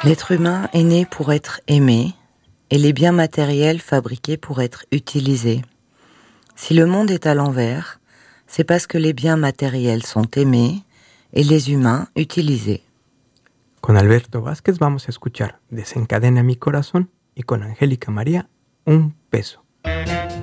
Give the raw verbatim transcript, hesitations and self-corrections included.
L'être humain est né pour être aimé et les biens matériels fabriqués pour être utilisés. Si le monde est à l'envers, c'est parce que les biens matériels sont aimés et les humains utilisés. Con Alberto Vázquez vamos a escuchar Desencadena mi corazón y con Angélica María, Un peso.